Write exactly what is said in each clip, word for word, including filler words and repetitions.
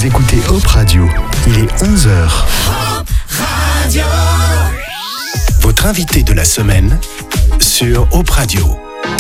Vous écoutez Hop Radio, il est onze heures. Hop Radio. Votre invité de la semaine sur Hop Radio.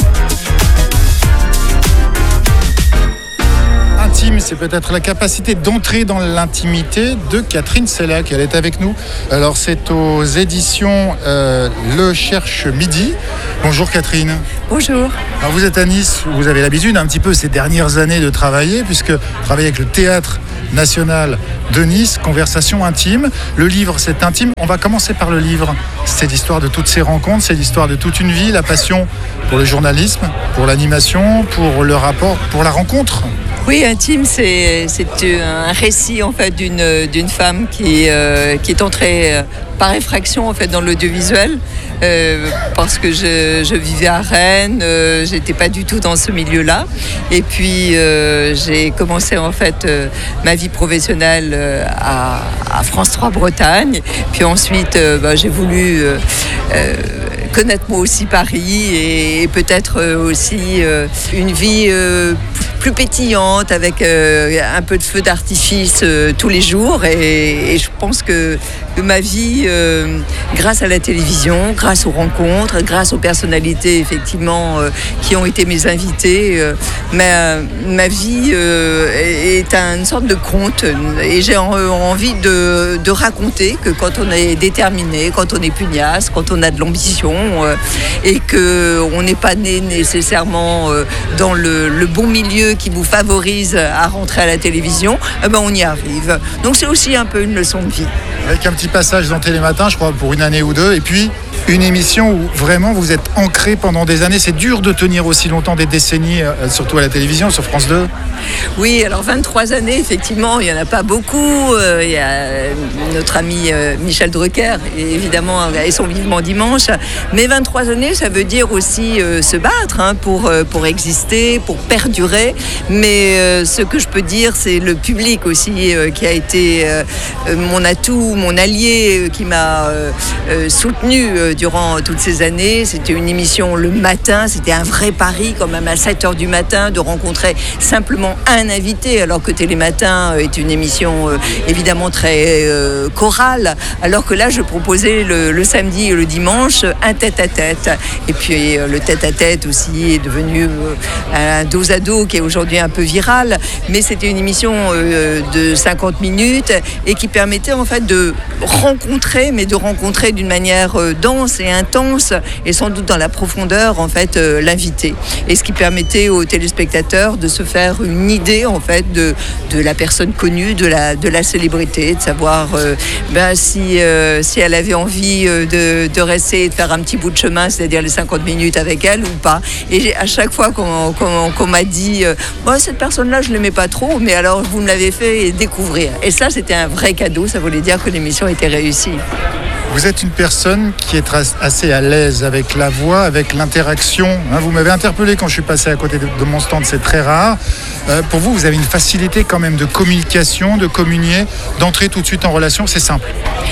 Intime, c'est peut-être la capacité d'entrer dans l'intimité de Catherine Sellac. Elle est avec nous. Alors, c'est aux éditions euh, Le Cherche Midi. Bonjour Catherine. Bonjour. Alors, vous êtes à Nice, où vous avez l'habitude un petit peu ces dernières années de travailler, puisque vous travaillez avec le Théâtre National de Nice, Conversation intime. Le livre, c'est intime. On va commencer par le livre. C'est l'histoire de toutes ces rencontres, c'est l'histoire de toute une vie, la passion pour le journalisme, pour l'animation, pour le rapport, pour la rencontre. Oui, Intime, c'est, c'est un récit en fait d'une, d'une femme qui, euh, qui est entrée euh, par effraction en fait dans l'audiovisuel euh, parce que je, je vivais à Rennes, euh, j'étais pas du tout dans ce milieu-là, et puis euh, j'ai commencé en fait euh, ma vie professionnelle euh, à, à France trois Bretagne, puis ensuite euh, bah, j'ai voulu euh, euh, connaître moi aussi Paris et, et peut-être euh, aussi euh, une vie euh, plus pétillante, avec euh, un peu de feu d'artifice euh, tous les jours, et, et je pense que, que ma vie, euh, grâce à la télévision, grâce aux rencontres, grâce aux personnalités effectivement euh, qui ont été mes invités, euh, ma, ma vie euh, est une sorte de conte, et j'ai en, envie de, de raconter que quand on est déterminé, quand on est pugnace, quand on a de l'ambition euh, et qu'on n'est pas né nécessairement euh, dans le, le bon milieu qui vous favorise à rentrer à la télévision, eh ben on y arrive. Donc c'est aussi un peu une leçon de vie. Avec un petit passage dans Télématin, je crois, pour une année ou deux, et puis une émission où vraiment vous êtes ancré pendant des années. C'est dur de tenir aussi longtemps, des décennies, surtout à la télévision, sur France deux. Oui, alors vingt-trois années, effectivement, il n'y en a pas beaucoup. Euh, il y a notre ami euh, Michel Drucker, évidemment, et son Vivement Dimanche. Mais vingt-trois années, ça veut dire aussi euh, se battre hein, pour, euh, pour exister, pour perdurer. Mais euh, ce que je peux dire, c'est le public aussi euh, qui a été euh, mon atout, mon allié, euh, qui m'a euh, euh, soutenu euh, durant toutes ces années. C'était une émission le matin, c'était un vrai pari quand même à sept heures du matin de rencontrer simplement un invité, alors que Télématin est une émission euh, évidemment très euh, chorale, alors que là je proposais le, le samedi et le dimanche un tête-à-tête. Et puis euh, le tête-à-tête aussi est devenu euh, un dos à dos qui est aujourd'hui un peu viral, mais c'était une émission euh, de cinquante minutes et qui permettait en fait de rencontrer, mais de rencontrer d'une manière euh, dense et intense, et sans doute dans la profondeur en fait euh, l'invité, et ce qui permettait aux téléspectateurs de se faire une idée en fait de, de la personne connue, de la, de la célébrité, de savoir euh, ben, si, euh, si elle avait envie euh, de, de rester et de faire un petit bout de chemin, c'est-à-dire les cinquante minutes avec elle ou pas. Et à chaque fois qu'on, qu'on, qu'on m'a dit euh, oh, cette personne-là je ne l'aimais pas trop, mais alors vous me l'avez fait découvrir. Et ça c'était un vrai cadeau, ça voulait dire que l'émission était réussie. Vous êtes une personne qui est assez à l'aise avec la voix, avec l'interaction. Vous m'avez interpellé quand je suis passé à côté de mon stand, c'est très rare. Euh, pour vous, vous avez une facilité quand même de communication, de communier, d'entrer tout de suite en relation, c'est simple.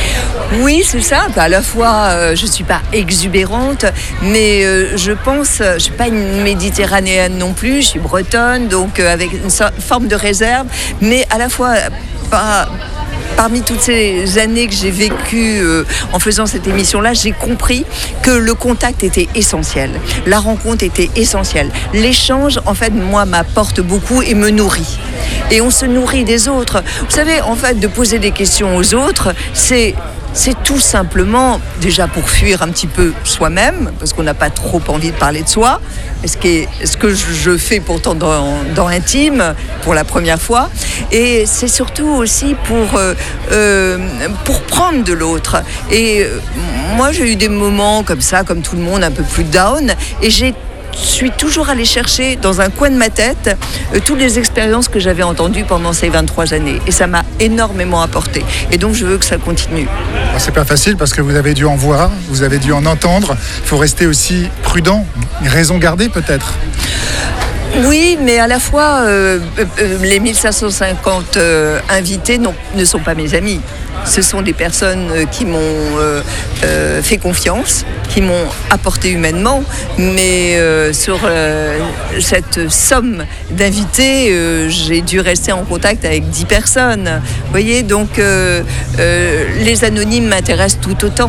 Oui, c'est simple. À la fois, euh, je ne suis pas exubérante, mais euh, je pense, je ne suis pas une méditerranéenne non plus, je suis bretonne, donc euh, avec une so- forme de réserve, mais à la fois pas... Parmi toutes ces années que j'ai vécues euh, en faisant cette émission-là, j'ai compris que le contact était essentiel. La rencontre était essentielle. L'échange, en fait, moi, m'apporte beaucoup et me nourrit. Et on se nourrit des autres. Vous savez, en fait, de poser des questions aux autres, c'est... C'est tout simplement, déjà pour fuir un petit peu soi-même, parce qu'on n'a pas trop envie de parler de soi, ce, qui est, ce que je fais pourtant dans, dans Intime, pour la première fois. Et c'est surtout aussi pour, euh, euh, pour prendre de l'autre. Et euh, moi, j'ai eu des moments comme ça, comme tout le monde, un peu plus down, et j'ai Je suis toujours allée chercher dans un coin de ma tête euh, toutes les expériences que j'avais entendues pendant ces vingt-trois années. Et ça m'a énormément apporté. Et donc, je veux que ça continue. C'est pas facile parce que vous avez dû en voir, vous avez dû en entendre. Il faut rester aussi prudent, raison gardée peut-être. Oui, mais à la fois, euh, euh, les mille cinq cent cinquante euh, invités non, ne sont pas mes amis. Ce sont des personnes qui m'ont euh, euh, fait confiance, qui m'ont apporté humainement, mais euh, sur euh, cette somme d'invités, euh, j'ai dû rester en contact avec dix personnes. Vous voyez, donc euh, euh, les anonymes m'intéressent tout autant.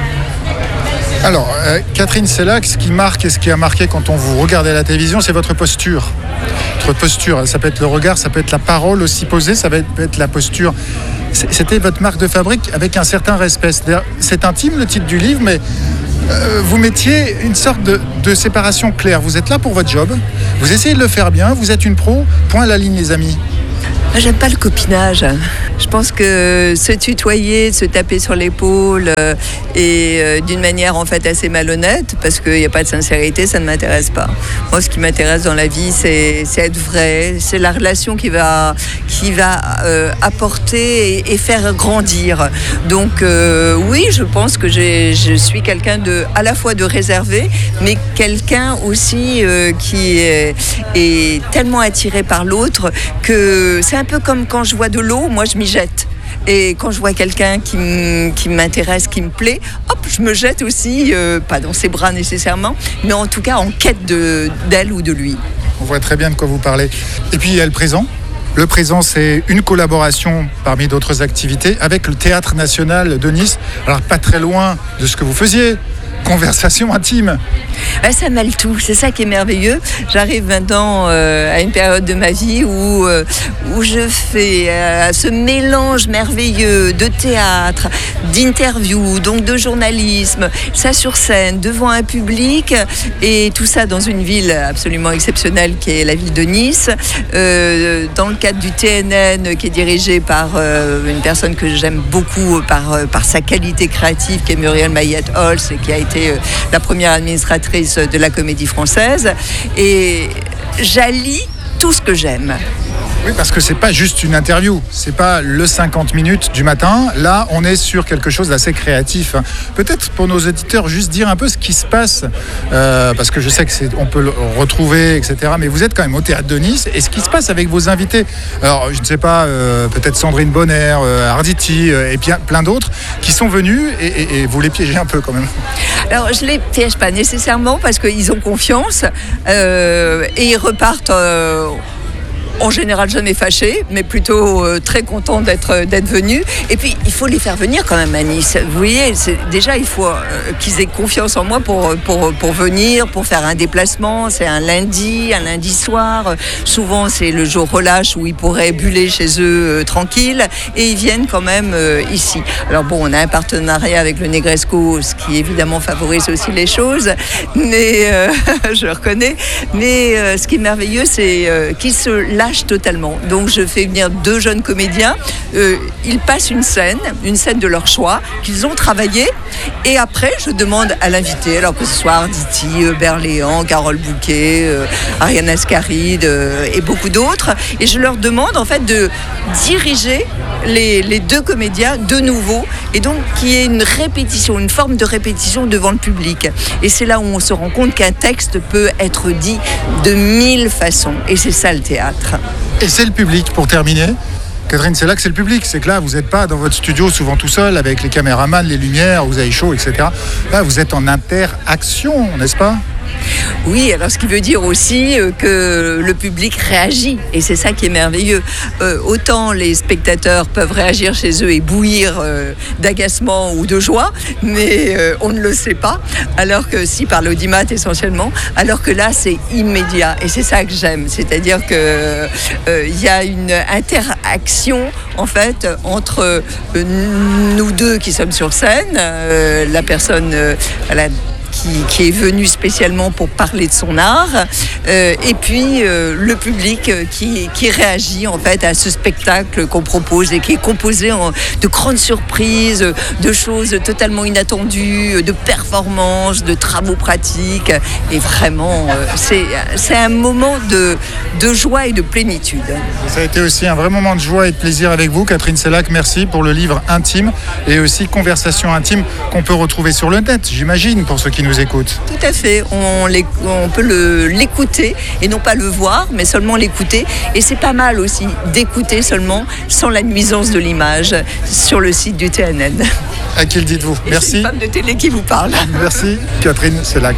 Alors, euh, Catherine Sellac, ce qui marque et ce qui a marqué quand on vous regarde à la télévision, c'est votre posture. Votre posture, ça peut être le regard, ça peut être la parole aussi posée, ça peut être la posture. C'était votre marque de fabrique avec un certain respect. C'est-à-dire, c'est intime le titre du livre, mais euh, vous mettiez une sorte de, de séparation claire. Vous êtes là pour votre job, vous essayez de le faire bien, vous êtes une pro, point à la ligne les amis. J'aime pas le copinage. Je pense que se tutoyer, se taper sur l'épaule euh, et euh, d'une manière en fait assez malhonnête, parce qu'il n'y a pas de sincérité, ça ne m'intéresse pas. Moi, ce qui m'intéresse dans la vie, c'est, c'est être vrai, c'est la relation qui va, qui va euh, apporter et, et faire grandir. Donc euh, oui, je pense que j'ai, je suis quelqu'un de, à la fois de réservé, mais quelqu'un aussi euh, qui est, est tellement attiré par l'autre que c'est un peu comme quand je vois de l'eau, moi je m'y jette. Et quand je vois quelqu'un qui, m- qui m'intéresse, qui me plaît, hop, je me jette aussi, euh, pas dans ses bras nécessairement, mais en tout cas en quête de, d'elle ou de lui. On voit très bien de quoi vous parlez. Et puis il y a le présent. Le présent, c'est une collaboration parmi d'autres activités avec le Théâtre National de Nice. Alors pas très loin de ce que vous faisiez. Conversation intime. Ben, ça mêle tout, c'est ça qui est merveilleux. J'arrive maintenant euh, à une période de ma vie où, euh, où je fais euh, ce mélange merveilleux de théâtre, d'interviews, donc de journalisme, ça sur scène, devant un public, et tout ça dans une ville absolument exceptionnelle qui est la ville de Nice, euh, dans le cadre du T N N qui est dirigé par euh, une personne que j'aime beaucoup par, euh, par sa qualité créative, qui est Muriel Mayette-Holz, et qui a été la première administratrice de la Comédie Française, et j'allie tout ce que j'aime. Oui, parce que c'est pas juste une interview, c'est pas le cinquante minutes du matin. Là, on est sur quelque chose d'assez créatif. Peut-être pour nos auditeurs, juste dire un peu ce qui se passe, euh, parce que je sais que c'est, on peut le retrouver, et cetera. Mais vous êtes quand même au Théâtre de Nice, et ce qui se passe avec vos invités. Alors, je ne sais pas, euh, peut-être Sandrine Bonner, euh, Arditi, euh, et bien plein d'autres qui sont venus, et, et, et vous les piégez un peu quand même. Alors, je les piège pas nécessairement parce qu'ils ont confiance euh, et ils repartent. Euh, En général, jamais fâchés, mais plutôt euh, très contents d'être, d'être venus. Et puis, il faut les faire venir quand même à Nice. Vous voyez, c'est, déjà, il faut euh, qu'ils aient confiance en moi pour, pour, pour venir, pour faire un déplacement. C'est un lundi, un lundi soir. Souvent, c'est le jour relâche où ils pourraient buller chez eux euh, tranquille. Et ils viennent quand même euh, ici. Alors bon, on a un partenariat avec le Negresco, ce qui évidemment favorise aussi les choses. Mais, euh, je reconnais. Mais euh, ce qui est merveilleux, c'est euh, qu'ils se lâchent totalement. Donc je fais venir deux jeunes comédiens, euh, ils passent une scène, une scène de leur choix, qu'ils ont travaillé, et après je demande à l'invité, alors que ce soit Arditi, euh, Berléand, Carole Bouquet, euh, Ariane Ascaride euh, et beaucoup d'autres, et je leur demande en fait de diriger les, les deux comédiens de nouveau, et donc qu'il y ait une répétition, une forme de répétition devant le public. Et c'est là où on se rend compte qu'un texte peut être dit de mille façons, et c'est ça le théâtre. Et c'est le public, pour terminer. Catherine Sellac, c'est le public. C'est que là, vous n'êtes pas dans votre studio souvent tout seul avec les caméramans, les lumières, vous avez chaud, et cetera. Là, vous êtes en interaction, n'est-ce pas ? Oui, alors ce qui veut dire aussi euh, que le public réagit, et c'est ça qui est merveilleux. Euh, autant les spectateurs peuvent réagir chez eux et bouillir euh, d'agacement ou de joie, mais euh, on ne le sait pas, alors que si par l'audimat essentiellement, alors que là c'est immédiat, et c'est ça que j'aime, c'est-à-dire que euh, y a une interaction en fait entre euh, nous deux qui sommes sur scène, euh, la personne euh, la Qui, qui est venu spécialement pour parler de son art, euh, et puis euh, le public qui, qui réagit en fait à ce spectacle qu'on propose et qui est composé en, de grandes surprises, de choses totalement inattendues, de performances, de travaux pratiques, et vraiment euh, c'est, c'est un moment de, de joie et de plénitude. Ça a été aussi un vrai moment de joie et de plaisir avec vous, Catherine Sellac. Merci pour le livre Intime, et aussi Conversation intime qu'on peut retrouver sur le net, j'imagine, pour ceux qui nous vous écoute. Tout à fait, on, on peut le, l'écouter et non pas le voir, mais seulement l'écouter. Et c'est pas mal aussi d'écouter seulement sans la nuisance de l'image sur le site du T N N. À qui le dites-vous? Et Merci. C'est une femme de télé qui vous parle. Merci Catherine Sellac.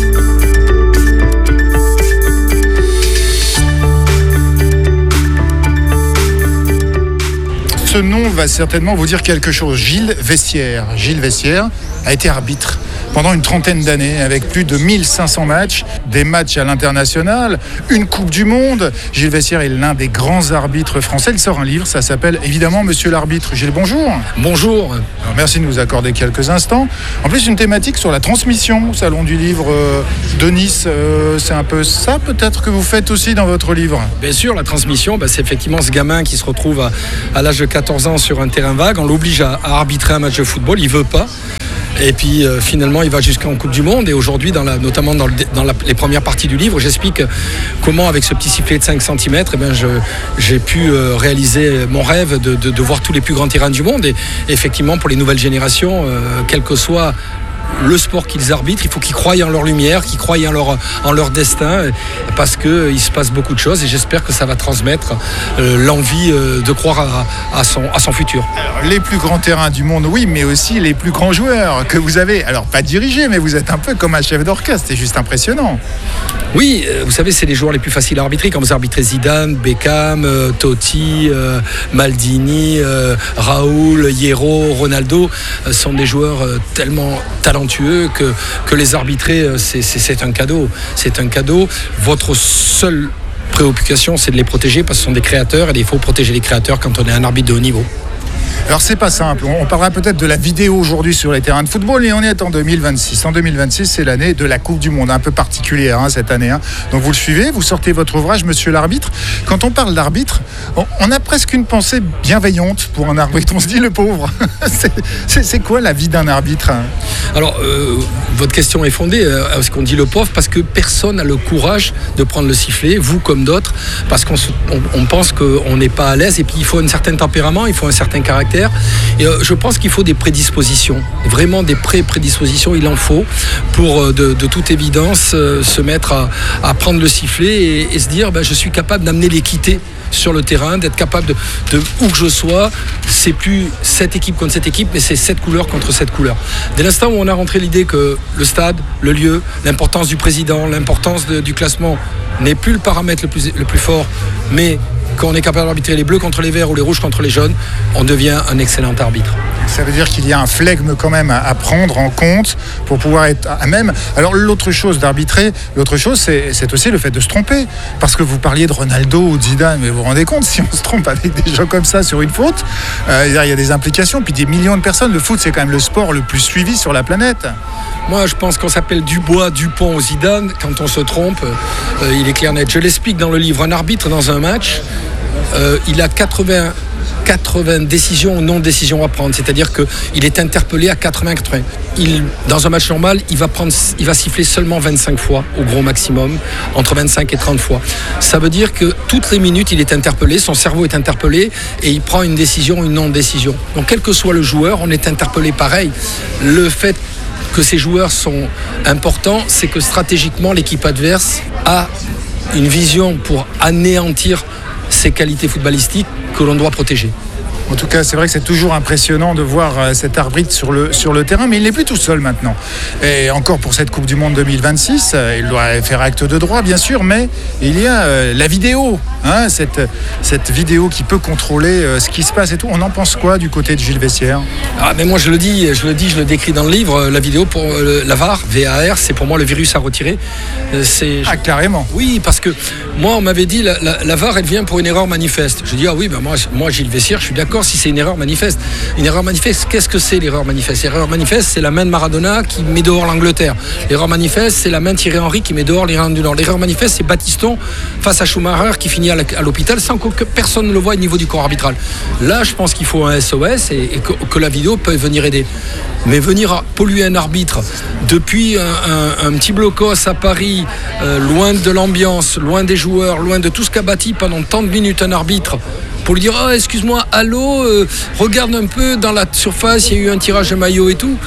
Ce nom va certainement vous dire quelque chose. Gilles Vessière. Gilles Vessière a été arbitre pendant une trentaine d'années, avec plus de mille cinq cents matchs, des matchs à l'international, une Coupe du Monde. Gilles Vessière est l'un des grands arbitres français. Il sort un livre, ça s'appelle évidemment Monsieur l'arbitre. Gilles, bonjour. Bonjour. Alors, merci de nous accorder quelques instants. En plus, une thématique sur la transmission au Salon du Livre euh, de Nice. Euh, c'est un peu ça peut-être que vous faites aussi dans votre livre? Bien sûr, la transmission, bah, c'est effectivement ce gamin qui se retrouve à, à l'âge de quatorze ans sur un terrain vague. On l'oblige à, à arbitrer un match de football, il ne veut pas. Et puis euh, finalement il va jusqu'en Coupe du Monde. Et aujourd'hui, dans la, notamment dans, le, dans la, les premières parties du livre, j'explique comment avec ce petit sifflet de cinq centimètres, eh bien, je, j'ai pu euh, réaliser mon rêve de, de, de voir tous les plus grands terrains du monde. Et effectivement pour les nouvelles générations, euh, quel que soit le sport qu'ils arbitrent, il faut qu'ils croient en leur lumière, qu'ils croient en leur, en leur destin, parce qu'il se passe beaucoup de choses et j'espère que ça va transmettre euh, l'envie euh, de croire à, à, son, à son futur. Alors, les plus grands terrains du monde, oui, mais aussi les plus grands joueurs que vous avez, alors pas dirigés, mais vous êtes un peu comme un chef d'orchestre, c'est juste impressionnant. Oui, euh, vous savez, c'est les joueurs les plus faciles à arbitrer. Quand vous arbitrez Zidane, Beckham, euh, Totti, euh, Maldini, euh, Raoul, Hierro, Ronaldo, euh, sont des joueurs euh, tellement talentueux que, que les arbitrer, euh, c'est, c'est, c'est un cadeau. C'est un cadeau. Votre seule préoccupation, c'est de les protéger parce que ce sont des créateurs et il faut protéger les créateurs quand on est un arbitre de haut niveau. Alors c'est pas simple, on parlera peut-être de la vidéo aujourd'hui sur les terrains de football et on est en deux mille vingt-six. En deux mille vingt-six, c'est l'année de la Coupe du Monde, un peu particulière hein, cette année. Hein. Donc vous le suivez, vous sortez votre ouvrage, Monsieur l'arbitre. Quand on parle d'arbitre, on a presque une pensée bienveillante pour un arbitre. On se dit le pauvre. c'est, c'est, c'est quoi la vie d'un arbitre hein? Alors, euh, votre question est fondée, euh, est-ce qu'on dit le pauvre? Parce que personne n'a le courage de prendre le sifflet, vous comme d'autres, parce qu'on se, on, on pense qu'on n'est pas à l'aise et puis il faut un certain tempérament, il faut un certain caractère. Et euh, je pense qu'il faut des prédispositions, vraiment des pré-prédispositions, il en faut pour euh, de, de toute évidence euh, se mettre à, à prendre le sifflet et, et se dire ben, je suis capable d'amener l'équité sur le terrain, d'être capable de, de où que je sois, c'est plus cette équipe contre cette équipe, mais c'est cette couleur contre cette couleur. Dès l'instant où on a rentré l'idée que le stade, le lieu, l'importance du président, l'importance de, du classement n'est plus le paramètre le plus, le plus fort, mais quand on est capable d'arbitrer les bleus contre les verts ou les rouges contre les jaunes, on devient un excellent arbitre. Ça veut dire qu'il y a un flegme quand même à, à prendre en compte pour pouvoir être à même. Alors l'autre chose d'arbitrer, l'autre chose c'est, c'est aussi le fait de se tromper. Parce que vous parliez de Ronaldo ou de Zidane, mais vous vous rendez compte, si on se trompe avec des gens comme ça sur une faute, euh, il y a des implications, puis des millions de personnes. Le foot c'est quand même le sport le plus suivi sur la planète. Moi je pense qu'on s'appelle Dubois, Dupont ou Zidane, quand on se trompe, euh, il est clair net. Je l'explique dans le livre, un arbitre dans un match, euh, il a quatre-vingts quatre-vingts décisions ou non-décisions à prendre. C'est-à-dire qu'il est interpellé à quatre-vingts quatre-vingts. Il, dans un match normal, il va, prendre, il va siffler seulement vingt-cinq fois, au gros maximum, entre vingt-cinq et trente fois. Ça veut dire que toutes les minutes, il est interpellé, son cerveau est interpellé et il prend une décision ou une non-décision. Donc, quel que soit le joueur, on est interpellé pareil. Le fait que ces joueurs sont importants, c'est que stratégiquement, l'équipe adverse a une vision pour anéantir ces qualités footballistiques que l'on doit protéger. En tout cas, c'est vrai que c'est toujours impressionnant de voir euh, cet arbitre sur le, sur le terrain, mais il n'est plus tout seul maintenant. Et encore pour cette Coupe du Monde deux mille vingt-six, euh, il doit faire acte de droit, bien sûr, mais il y a euh, la vidéo, hein, cette, cette vidéo qui peut contrôler euh, ce qui se passe et tout. On en pense quoi du côté de Gilles Vessière? Ah, mais moi, je le dis, je le dis, je le décris dans le livre, la vidéo pour euh, la V A R, V A R, c'est pour moi le virus à retirer. Euh, c'est... Ah, carrément. Oui, parce que moi, on m'avait dit, la, la, la V A R, elle vient pour une erreur manifeste. Je dis, ah oui, ben moi, moi, Gilles Vessière, je suis d'accord si c'est une erreur manifeste. Une erreur manifeste, qu'est-ce que c'est l'erreur manifeste? L'erreur manifeste, c'est la main de Maradona qui met dehors l'Angleterre. L'erreur manifeste, c'est la main de Thierry Henry qui met dehors l'Irlande du Nord. L'erreur manifeste, c'est Battiston face à Schumacher qui finit à, la, à l'hôpital sans que personne ne le voie au niveau du corps arbitral. Là, je pense qu'il faut un S O S et, et que, que la vidéo peut venir aider. Mais venir polluer un arbitre depuis un, un, un petit blocos à Paris, euh, loin de l'ambiance, loin des joueurs, loin de tout ce qu'a bâti pendant tant de minutes un arbitre, pour lui dire oh, excuse-moi, allô, euh, regarde un peu dans la surface, il y a eu un tirage de maillot et tout.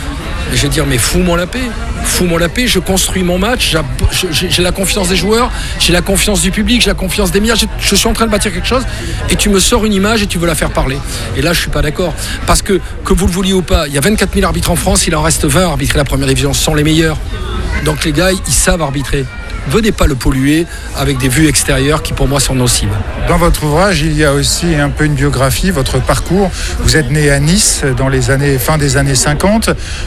Et je vais dire, mais fous-moi la paix. Fous-moi la paix, je construis mon match, j'ai, j'ai la confiance des joueurs, j'ai la confiance du public, j'ai la confiance des médias, je suis en train de bâtir quelque chose et tu me sors une image et tu veux la faire parler. Et là, je suis pas d'accord. Parce que, que vous le vouliez ou pas, il y a vingt-quatre mille arbitres en France, il en reste vingt à arbitrer la première division, ce sont les meilleurs. Donc les gars, ils savent arbitrer. Venez pas le polluer avec des vues extérieures qui pour moi sont nocives. Dans votre ouvrage, il y a aussi un peu une biographie, votre parcours. Vous êtes né à Nice dans les années, fin des années cinquante,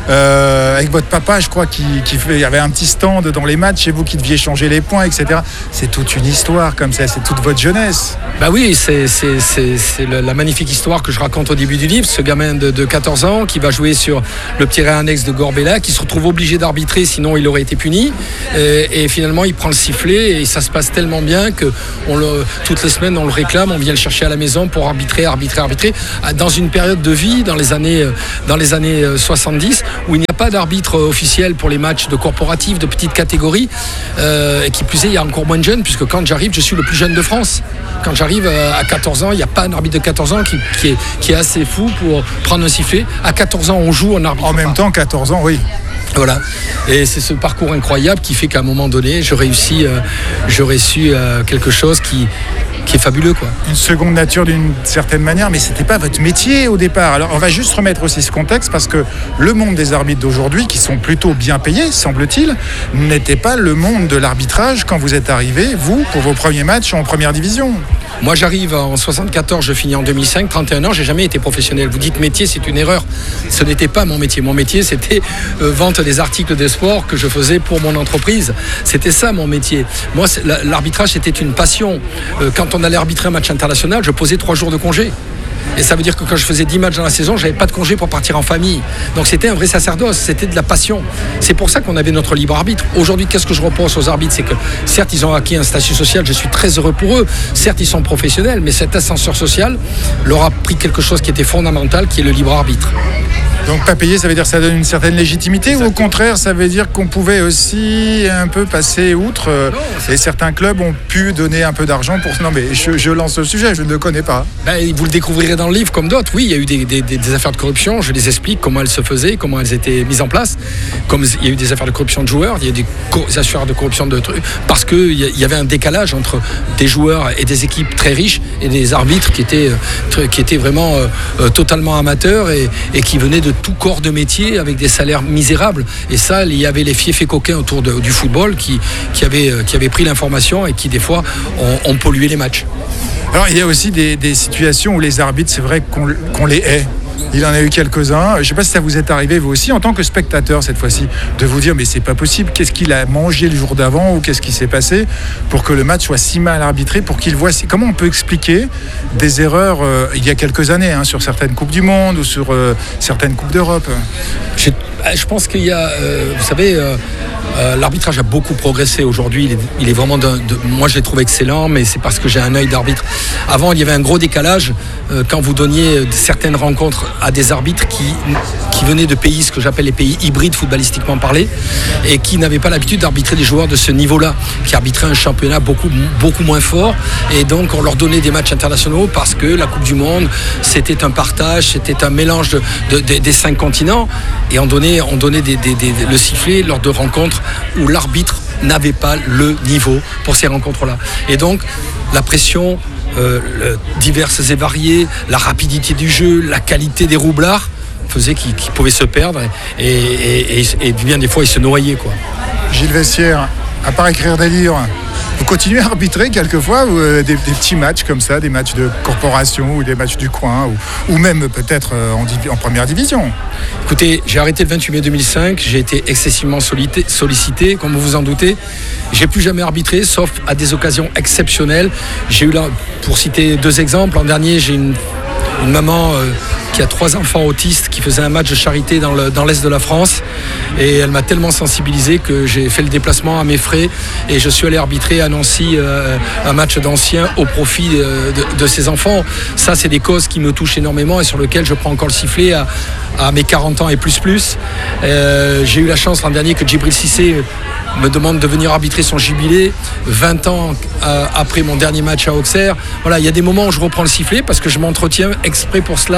euh, avec votre papa, je crois, qui, qui fait, il y avait un petit stand dans les matchs, chez vous qui deviez changer les points, et cetera. C'est toute une histoire comme ça, c'est toute votre jeunesse. Bah oui, c'est, c'est, c'est, c'est la magnifique histoire que je raconte au début du livre. Ce gamin de, de quatorze ans qui va jouer sur le petit terrain annexe de Gorbella, qui se retrouve obligé d'arbitrer, sinon il aurait été puni. Et, et finalement, il prend le sifflet et ça se passe tellement bien que on le, toutes les semaines on le réclame, on vient le chercher à la maison pour arbitrer, arbitrer, arbitrer dans une période de vie dans les années, dans les années soixante-dix où il n'y a pas d'arbitre officiel pour les matchs de corporatifs, de petites catégories euh, et qui plus est il y a encore moins de jeunes puisque quand j'arrive je suis le plus jeune de France. Quand j'arrive à quatorze ans, il n'y a pas un arbitre de quatorze ans qui, qui, est, qui est assez fou pour prendre un sifflet. À quatorze ans on joue, on arbitre. En même pas. temps, quatorze ans, oui. Voilà, et c'est ce parcours incroyable qui fait qu'à un moment donné, je réussis, euh, je réussis euh, quelque chose qui, qui est fabuleux, quoi. Une seconde nature d'une certaine manière, mais c'était pas votre métier au départ. Alors on va juste remettre aussi ce contexte parce que le monde des arbitres d'aujourd'hui, qui sont plutôt bien payés, semble-t-il, n'était pas le monde de l'arbitrage quand vous êtes arrivé, vous, pour vos premiers matchs en première division. Moi j'arrive en soixante-quatorze, je finis en deux mille cinq, trente et un ans, j'ai jamais été professionnel. Vous dites métier, c'est une erreur. Ce n'était pas mon métier. Mon métier c'était euh, vente des articles de sport que je faisais pour mon entreprise. C'était ça mon métier. Moi l'arbitrage c'était une passion. Euh, quand on allait arbitrer un match international, je posais trois jours de congé. Et ça veut dire que quand je faisais dix matchs dans la saison, j'avais pas de congé pour partir en famille. Donc c'était un vrai sacerdoce, c'était de la passion. C'est pour ça qu'on avait notre libre arbitre. Aujourd'hui, qu'est-ce que je reproche aux arbitres ? C'est que certes, ils ont acquis un statut social, je suis très heureux pour eux. Certes, ils sont professionnels, mais cet ascenseur social leur a pris quelque chose qui était fondamental, qui est le libre arbitre. Donc pas payé, ça veut dire que ça donne une certaine légitimité. Exactement. Ou au contraire, ça veut dire qu'on pouvait aussi un peu passer outre non, et certains clubs ont pu donner un peu d'argent pour... Non mais je, je lance le sujet, je ne le connais pas. Ben, vous le découvrirez dans le livre comme d'autres. Oui, il y a eu des, des, des affaires de corruption, je les explique comment elles se faisaient, comment elles étaient mises en place. Comme il y a eu des affaires de corruption de joueurs, il y a eu des, des affaires de corruption de trucs, parce qu'il y avait un décalage entre des joueurs et des équipes très riches et des arbitres qui étaient, qui étaient vraiment euh, totalement amateurs et, et qui venaient de tout corps de métier avec des salaires misérables. Et ça, il y avait les fiefs et coquins autour de, du football qui, qui, avaient, qui avaient pris l'information et qui, des fois, ont, ont pollué les matchs. Alors, il y a aussi des, des situations où les arbitres, c'est vrai qu'on, qu'on les hait. Il en a eu quelques-uns. Je ne sais pas si ça vous est arrivé, vous aussi, en tant que spectateur, cette fois-ci, de vous dire, mais c'est pas possible, qu'est-ce qu'il a mangé le jour d'avant ou qu'est-ce qui s'est passé pour que le match soit si mal arbitré, pour qu'il voit... Si... Comment on peut expliquer des erreurs, euh, il y a quelques années, hein, sur certaines Coupes du Monde ou sur euh, certaines Coupes d'Europe ? Je, je pense qu'il y a, euh, vous savez... Euh, Euh, l'arbitrage a beaucoup progressé aujourd'hui. Il est, il est vraiment de, de, moi je l'ai trouvé excellent, mais c'est parce que j'ai un œil d'arbitre. Avant, il y avait un gros décalage euh, quand vous donniez certaines rencontres à des arbitres qui, qui venaient de pays, ce que j'appelle les pays hybrides footballistiquement parlé, et qui n'avaient pas l'habitude d'arbitrer des joueurs de ce niveau-là, qui arbitraient un championnat beaucoup, beaucoup moins fort, et donc on leur donnait des matchs internationaux parce que la Coupe du Monde, c'était un partage, c'était un mélange de, de, de, des cinq continents, et on donnait, on donnait des, des, des, le sifflet lors de rencontres où l'arbitre n'avait pas le niveau pour ces rencontres-là. Et donc, la pression euh, diverses et variées, la rapidité du jeu, la qualité des roublards faisait qu'ils, qu'ils pouvaient se perdre et, et, et, et bien des fois, ils se noyaient, quoi. Gilles Vessière, à part écrire des livres, vous continuez à arbitrer quelquefois ou, euh, des, des petits matchs comme ça, des matchs de corporation ou des matchs du coin ou, ou même peut-être euh, en, en première division? Écoutez, j'ai arrêté le vingt-huit mai deux mille cinq, j'ai été excessivement sollicité, sollicité, comme vous vous en doutez. J'ai plus jamais arbitré, sauf à des occasions exceptionnelles. J'ai eu là, pour citer deux exemples, l'an dernier, j'ai une, une maman euh, qui a trois enfants autistes qui faisait un match de charité dans, le, dans l'est de la France, et elle m'a tellement sensibilisé que j'ai fait le déplacement à mes frais et je suis allé arbitrer à Nancy euh, un match d'anciens au profit de, de, de ses enfants. Ça, c'est des causes qui me touchent énormément et sur lesquelles je prends encore le sifflet à, à mes quarante ans et plus plus. Euh, j'ai eu la chance l'an dernier que Djibril Cissé me demande de venir arbitrer son jubilé vingt ans euh, après mon dernier match à Auxerre. Voilà, il y a des moments où je reprends le sifflet parce que je m'entretiens exprès pour cela.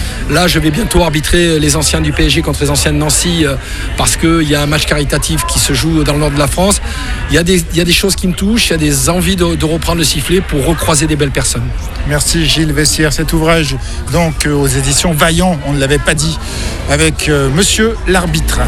Là, je vais bientôt arbitrer les anciens du P S G contre les anciens de Nancy euh, parce qu'il y a un match caritatif qui se joue dans le nord de la France. Il y a des, il y a des choses qui me touchent, il y a des envies de, de reprendre le sifflet pour recroiser des belles personnes. Merci Gilles Vessière. Cet ouvrage, donc, euh, aux éditions Vaillant, on ne l'avait pas dit, avec euh, Monsieur l'arbitre.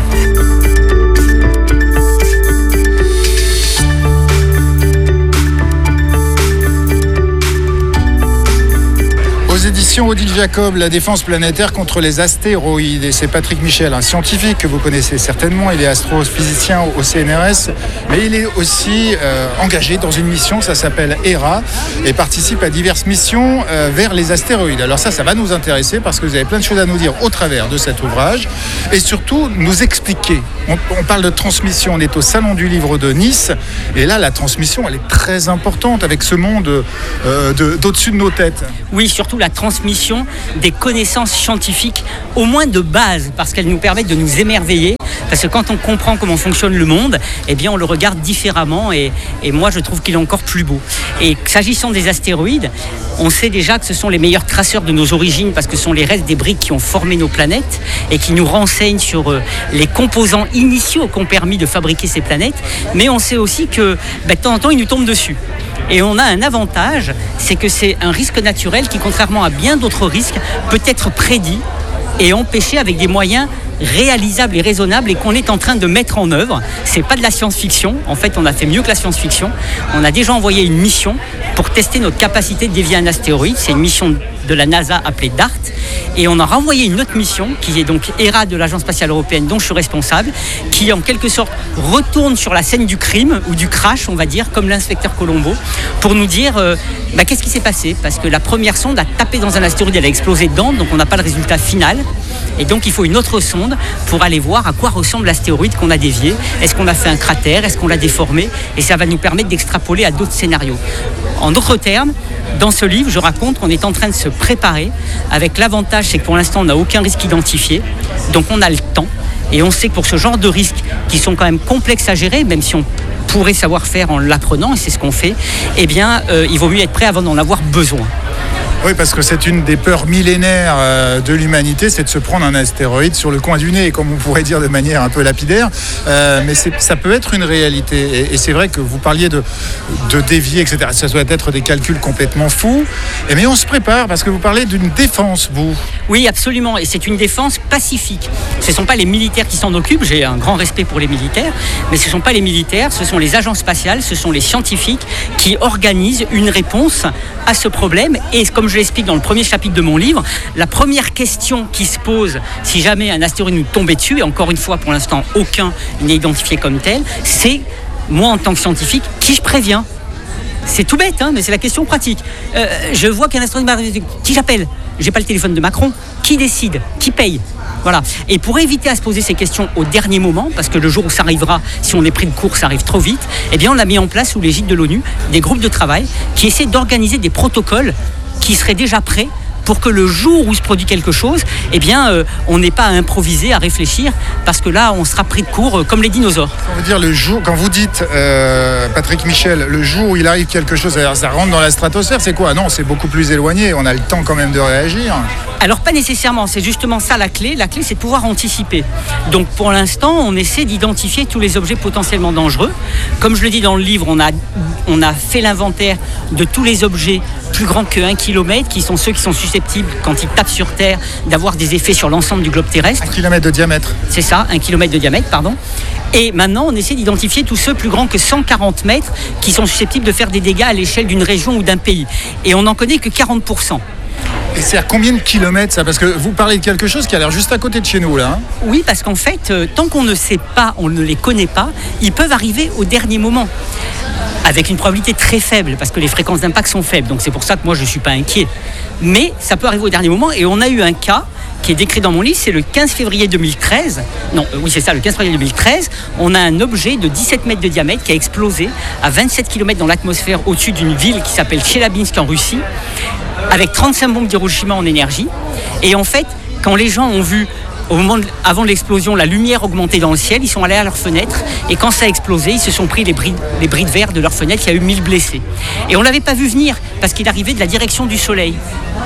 Aux éditions Odile Jacob, la défense planétaire contre les astéroïdes. Et c'est Patrick Michel, un scientifique que vous connaissez certainement. Il est astrophysicien au C N R S, mais il est aussi euh, engagé dans une mission, ça s'appelle HERA, et participe à diverses missions euh, vers les astéroïdes. Alors ça, ça va nous intéresser parce que vous avez plein de choses à nous dire au travers de cet ouvrage et surtout nous expliquer. On, on parle de transmission, on est au Salon du Livre de Nice et là, la transmission, elle est très importante avec ce monde euh, de, d'au-dessus de nos têtes. Oui, surtout la transmission des connaissances scientifiques, au moins de base, parce qu'elles nous permettent de nous émerveiller. Parce que quand on comprend comment fonctionne le monde, eh bien on le regarde différemment et, et moi je trouve qu'il est encore plus beau. Et s'agissant des astéroïdes, on sait déjà que ce sont les meilleurs traceurs de nos origines parce que ce sont les restes des briques qui ont formé nos planètes et qui nous renseignent sur euh, les composants initiaux qui ont permis de fabriquer ces planètes. Mais on sait aussi que bah, de temps en temps ils nous tombent dessus. Et on a un avantage, c'est que c'est un risque naturel qui, contrairement à bien d'autres risques, peut être prédit et empêché avec des moyens réalisables et raisonnables et qu'on est en train de mettre en œuvre. C'est pas de la science-fiction. En fait, on a fait mieux que la science-fiction. On a déjà envoyé une mission pour tester notre capacité de dévier un astéroïde. C'est une mission de la NASA appelée DART. Et on a renvoyé une autre mission qui est donc HERA de l'Agence spatiale européenne dont je suis responsable, qui en quelque sorte retourne sur la scène du crime ou du crash, on va dire, comme l'inspecteur Colombo, pour nous dire euh, bah, qu'est-ce qui s'est passé. Parce que la première sonde a tapé dans un astéroïde, elle a explosé dedans, donc on n'a pas le résultat final. Et donc il faut une autre sonde pour aller voir à quoi ressemble l'astéroïde qu'on a dévié. Est-ce qu'on a fait un cratère? Est-ce qu'on l'a déformé? Et ça va nous permettre d'extrapoler à d'autres scénarios. En d'autres termes, dans ce livre, je raconte qu'on est en train de se préparer avec l'avantage, c'est que pour l'instant, on n'a aucun risque identifié. Donc on a le temps. Et on sait que pour ce genre de risques qui sont quand même complexes à gérer, même si on pourrait savoir faire en l'apprenant, et c'est ce qu'on fait, eh bien, euh, il vaut mieux être prêt avant d'en avoir besoin. Oui, parce que c'est une des peurs millénaires euh, de l'humanité, c'est de se prendre un astéroïde sur le coin du nez, comme on pourrait dire de manière un peu lapidaire. Euh, mais c'est, ça peut être une réalité. Et, et c'est vrai que vous parliez de, de dévier, et cetera. Ça doit être des calculs complètement fous. Et mais on se prépare parce que vous parlez d'une défense, vous. Oui, absolument. Et c'est une défense pacifique. Ce ne sont pas les militaires qui s'en occupent. J'ai un grand respect pour les militaires. Mais ce ne sont pas les militaires, ce sont les agences spatiales, ce sont les scientifiques qui organisent une réponse à ce problème. Et comme je l'explique dans le premier chapitre de mon livre, la première question qui se pose si jamais un astéroïde nous tombait dessus, et encore une fois pour l'instant aucun n'est identifié comme tel, c'est moi en tant que scientifique, qui je préviens? C'est tout bête, hein, mais c'est la question pratique. Euh, je vois qu'un astéroïde m'arrive, qui j'appelle? J'ai pas le téléphone de Macron. Qui décide? Qui paye? Voilà. Et pour éviter à se poser ces questions au dernier moment, parce que le jour où ça arrivera, si on est pris de court, ça arrive trop vite, eh bien on a mis en place sous l'égide de l'ONU des groupes de travail qui essaient d'organiser des protocoles qui seraient déjà prêts pour que le jour où se produit quelque chose, eh bien, euh, on n'ait pas à improviser, à réfléchir, parce que là, on sera pris de court euh, comme les dinosaures. On veut dire le jour, quand vous dites, euh, Patrick Michel, le jour où il arrive quelque chose, alors ça rentre dans la stratosphère, c'est quoi? Non, c'est beaucoup plus éloigné, on a le temps quand même de réagir. Alors pas nécessairement, c'est justement ça la clé. La clé, c'est de pouvoir anticiper. Donc pour l'instant, on essaie d'identifier tous les objets potentiellement dangereux. Comme je le dis dans le livre, on a, on a fait l'inventaire de tous les objets plus grands que un kilomètre, qui sont ceux qui sont susceptibles, quand ils tapent sur Terre, d'avoir des effets sur l'ensemble du globe terrestre. Un kilomètre de diamètre. C'est ça, un kilomètre de diamètre, pardon. Et maintenant, on essaie d'identifier tous ceux plus grands que cent quarante mètres qui sont susceptibles de faire des dégâts à l'échelle d'une région ou d'un pays. Et on n'en connaît que quarante pour cent. Et c'est à combien de kilomètres ça? Parce que vous parlez de quelque chose qui a l'air juste à côté de chez nous là. Hein. Oui, parce qu'en fait, euh, tant qu'on ne sait pas, on ne les connaît pas, ils peuvent arriver au dernier moment. Avec une probabilité très faible, parce que les fréquences d'impact sont faibles. Donc c'est pour ça que moi je ne suis pas inquiet. Mais ça peut arriver au dernier moment. Et on a eu un cas qui est décrit dans mon livre, c'est le quinze février deux mille treize. Non, euh, oui c'est ça, le quinze février deux mille treize. On a un objet de dix-sept mètres de diamètre qui a explosé à vingt-sept kilomètres dans l'atmosphère au-dessus d'une ville qui s'appelle Tchelabinsk en Russie, avec trente-cinq bombes d'Hiroshima en énergie. Et en fait, quand les gens ont vu, au moment de, avant l'explosion, la lumière augmenter dans le ciel, ils sont allés à leurs fenêtres et quand ça a explosé, ils se sont pris les bris, les bris de verre de leurs fenêtres. Il y a eu mille blessés. Et on ne l'avait pas vu venir parce qu'il arrivait de la direction du soleil.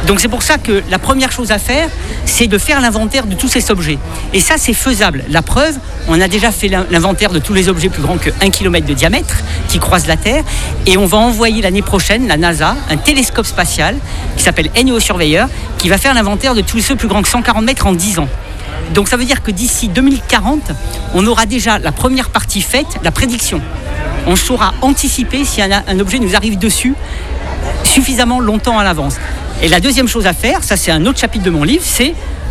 Donc c'est pour ça que la première chose à faire, c'est de faire l'inventaire de tous ces objets. Et ça, c'est faisable. La preuve, on a déjà fait l'inventaire de tous les objets plus grands que un kilomètre de diamètre qui croisent la Terre. Et on va envoyer l'année prochaine, la NASA, un télescope spatial qui s'appelle NEO Surveyor, qui va faire l'inventaire de tous ceux plus grands que cent quarante mètres en dix ans. Donc ça veut dire que d'ici deux mille quarante, on aura déjà la première partie faite, la prédiction. On saura anticiper si un, un objet nous arrive dessus suffisamment longtemps à l'avance. Et la deuxième chose à faire, ça c'est un autre chapitre de mon livre, c'est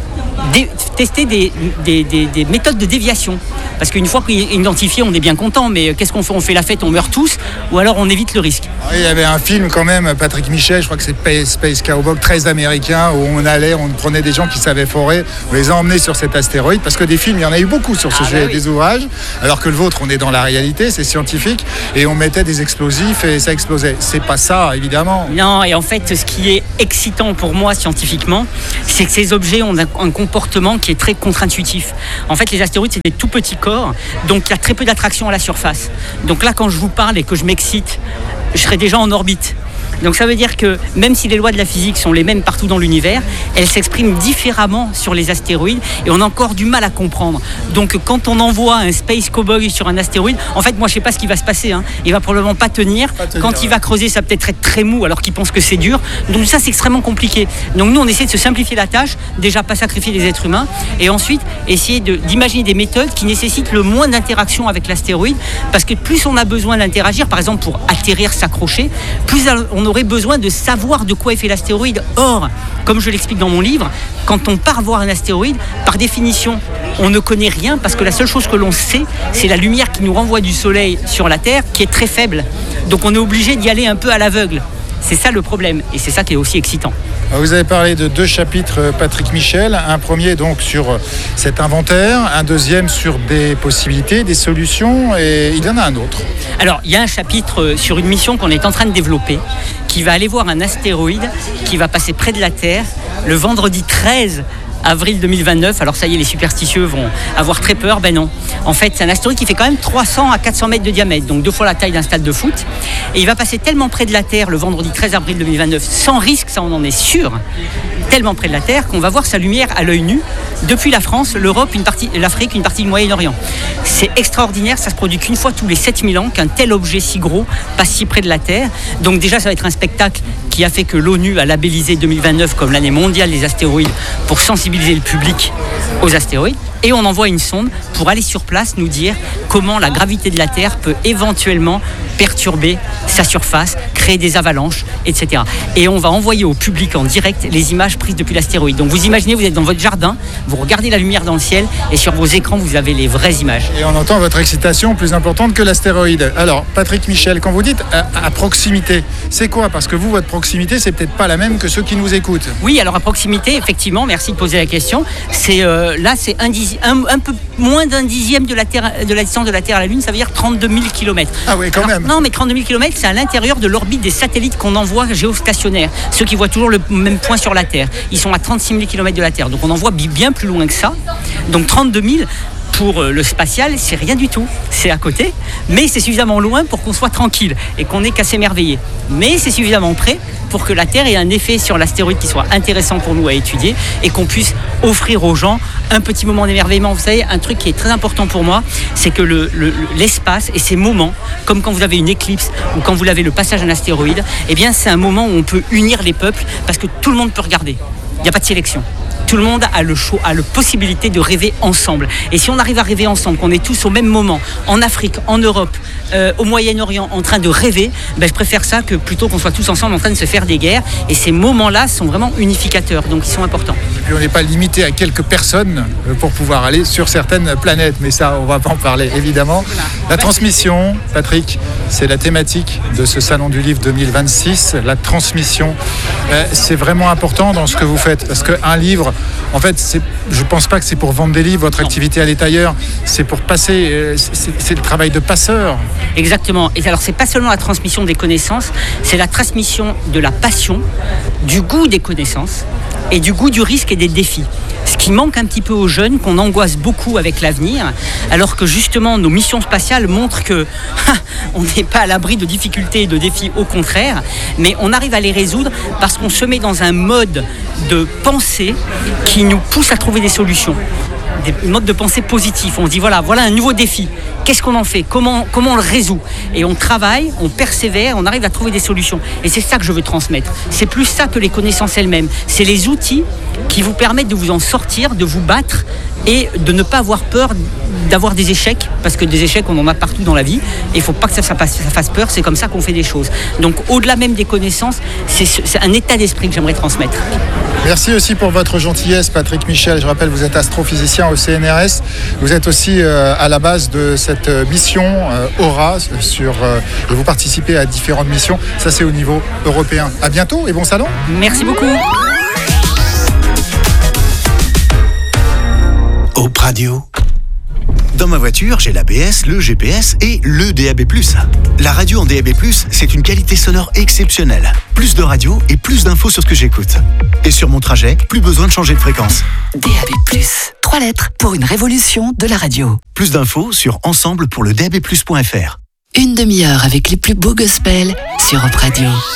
Dé- tester des, des, des, des méthodes de déviation. Parce qu'une fois qu'on est identifié, on est bien content, mais qu'est-ce qu'on fait ? On fait la fête, on meurt tous, ou alors on évite le risque. Il y avait un film quand même, Patrick Michel, je crois que c'est Space Cowboy, très américain, où on allait, on prenait des gens qui savaient forer, on les a emmenés sur cet astéroïde, parce que des films, il y en a eu beaucoup sur ce ah, sujet, bah oui. des ouvrages, alors que le vôtre, on est dans la réalité, c'est scientifique, et on mettait des explosifs et ça explosait. C'est pas ça, évidemment. Non, et en fait, ce qui est excitant pour moi scientifiquement, c'est que ces objets ont un, un comportement qui est très contre-intuitif. En fait, les astéroïdes, c'est des tout petits corps, donc il y a très peu d'attraction à la surface. Donc là, quand je vous parle et que je m'excite, je serai déjà en orbite. Donc ça veut dire que même si les lois de la physique sont les mêmes partout dans l'univers, elles s'expriment différemment sur les astéroïdes et on a encore du mal à comprendre. Donc quand on envoie un Space Cowboy sur un astéroïde, en fait moi je sais pas ce qui va se passer, hein. Il va probablement pas tenir. Pas tenir quand il va creuser, ça va peut-être être très mou alors qu'il pense que c'est dur. Donc ça c'est extrêmement compliqué. Donc nous on essaie de se simplifier la tâche, déjà pas sacrifier des êtres humains et ensuite essayer de, d'imaginer des méthodes qui nécessitent le moins d'interaction avec l'astéroïde parce que plus on a besoin d'interagir, par exemple pour atterrir, s'accrocher, plus on aurait besoin de savoir de quoi est fait l'astéroïde. Or, comme je l'explique dans mon livre, quand on part voir un astéroïde, par définition, on ne connaît rien parce que la seule chose que l'on sait, c'est la lumière qui nous renvoie du Soleil sur la Terre qui est très faible. Donc on est obligé d'y aller un peu à l'aveugle. C'est ça le problème et c'est ça qui est aussi excitant. Vous avez parlé de deux chapitres, Patrick Michel. Un premier donc sur cet inventaire, un deuxième sur des possibilités, des solutions, et il y en a un autre. Alors, il y a un chapitre sur une mission qu'on est en train de développer qui va aller voir un astéroïde qui va passer près de la Terre le vendredi treize avril deux mille vingt-neuf. Alors ça y est, les superstitieux vont avoir très peur. Ben non. En fait, c'est un astéroïde qui fait quand même trois cents à quatre cents mètres de diamètre, donc deux fois la taille d'un stade de foot. Et il va passer tellement près de la Terre le vendredi treize avril deux mille vingt-neuf, sans risque, ça on en est sûr, tellement près de la Terre qu'on va voir sa lumière à l'œil nu depuis la France, l'Europe, une partie, l'Afrique, une partie du Moyen-Orient. C'est extraordinaire, ça se produit qu'une fois tous les sept mille ans qu'un tel objet si gros passe si près de la Terre. Donc déjà, ça va être un spectacle qui a fait que l'ONU a labellisé deux mille vingt-neuf comme l'année mondiale des astéroïdes pour sensibiliser le public aux astéroïdes. Et on envoie une sonde pour aller sur place nous dire comment la gravité de la Terre peut éventuellement perturber sa surface, créer des avalanches, et cetera. Et on va envoyer au public en direct les images prises depuis l'astéroïde. Donc vous imaginez, vous êtes dans votre jardin, vous regardez la lumière dans le ciel et sur vos écrans, vous avez les vraies images. Et on entend votre excitation plus importante que l'astéroïde. Alors, Patrick Michel, quand vous dites à, à proximité, c'est quoi ? Parce que vous, votre proximité, c'est peut-être pas la même que ceux qui nous écoutent. Oui, alors à proximité, effectivement, merci de poser la question. C'est, euh, là, c'est un, dizi- un, un peu moins d'un dixième de la, terre, de la distance de la Terre à la Lune, ça veut dire trente-deux mille kilomètres. Ah oui, quand alors, même. Non, mais trente-deux mille kilomètres, c'est à l'intérieur de l'orbite des satellites qu'on envoie géostationnaires. Ceux qui voient toujours le même point sur la Terre. Ils sont à trente-six mille kilomètres de la Terre. Donc on envoie bien plus loin que ça. Donc trente-deux mille, pour le spatial, c'est rien du tout. C'est à côté, mais c'est suffisamment loin pour qu'on soit tranquille et qu'on n'ait qu'à s'émerveiller. Mais c'est suffisamment près pour que la Terre ait un effet sur l'astéroïde qui soit intéressant pour nous à étudier et qu'on puisse offrir aux gens un petit moment d'émerveillement. Vous savez, un truc qui est très important pour moi, c'est que le, le, l'espace et ces moments, comme quand vous avez une éclipse ou quand vous avez le passage d'un astéroïde, eh bien c'est un moment où on peut unir les peuples parce que tout le monde peut regarder. Il n'y a pas de sélection. Tout le monde a le choix, a la possibilité de rêver ensemble. Et si on arrive à rêver ensemble, qu'on est tous au même moment, en Afrique, en Europe, euh, au Moyen-Orient, en train de rêver, ben, je préfère ça que plutôt qu'on soit tous ensemble en train de se faire des guerres. Et ces moments-là sont vraiment unificateurs, donc ils sont importants. Et puis on n'est pas limité à quelques personnes pour pouvoir aller sur certaines planètes, mais ça, on va pas en parler, évidemment. La transmission, Patrick, c'est la thématique de ce Salon du Livre deux mille vingt-six. La transmission, euh, c'est vraiment important dans ce que vous faites, parce qu'un livre, en fait, c'est, je ne pense pas que c'est pour vendre des livres, votre activité elle est ailleurs, c'est pour passer, c'est, c'est le travail de passeur. Exactement. Et alors, c'est pas seulement la transmission des connaissances, c'est la transmission de la passion, du goût des connaissances et du goût du risque et des défis. Ce qui manque un petit peu aux jeunes, qu'on angoisse beaucoup avec l'avenir, alors que justement nos missions spatiales montrent que on n'est pas à l'abri de difficultés et de défis, au contraire, mais on arrive à les résoudre parce qu'on se met dans un mode de pensée qui nous pousse à trouver des solutions. Des modes de pensée positifs. On se dit voilà, voilà un nouveau défi. Qu'est-ce qu'on en fait ? Comment, comment on le résout ? Et on travaille, on persévère, on arrive à trouver des solutions. Et c'est ça que je veux transmettre. C'est plus ça que les connaissances elles-mêmes. C'est les outils qui vous permettent de vous en sortir, de vous battre et de ne pas avoir peur d'avoir des échecs, parce que des échecs on en a partout dans la vie et il ne faut pas que ça, ça, passe, ça fasse peur, c'est comme ça qu'on fait des choses. Donc au-delà même des connaissances, c'est, c'est un état d'esprit que j'aimerais transmettre. Merci aussi pour votre gentillesse, Patrick Michel. Je rappelle, vous êtes astrophysicien au C N R S. Vous êtes aussi euh, à la base de cette mission euh, Aura sur, euh, et vous participez à différentes missions. Ça, c'est au niveau européen. À bientôt et bon salon. Merci beaucoup. Op Radio. Dans ma voiture, j'ai l'A B S, le G P S et le D A B plus. La radio en D A B plus, c'est une qualité sonore exceptionnelle. Plus de radio et plus d'infos sur ce que j'écoute. Et sur mon trajet, plus besoin de changer de fréquence. D A B plus, trois lettres pour une révolution de la radio. Plus d'infos sur ensemble pour le D A B plus point F R. Une demi-heure avec les plus beaux gospels sur Op Radio.